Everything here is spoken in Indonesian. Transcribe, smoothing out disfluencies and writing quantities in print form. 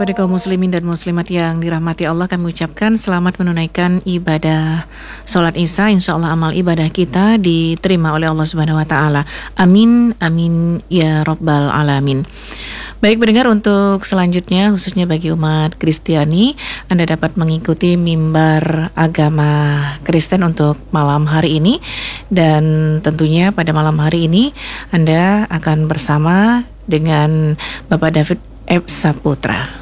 Kepada kaum muslimin dan muslimat yang dirahmati Allah, kami ucapkan selamat menunaikan ibadah sholat Isya. Insya Allah amal ibadah kita diterima oleh Allah Subhanahu Wa Taala. Amin, amin ya Rabbal Alamin. Baik pendengar, untuk selanjutnya khususnya bagi umat Kristiani, Anda dapat mengikuti mimbar agama Kristen untuk malam hari ini. Dan tentunya pada malam hari ini Anda akan bersama dengan Bapak David F. Saputra.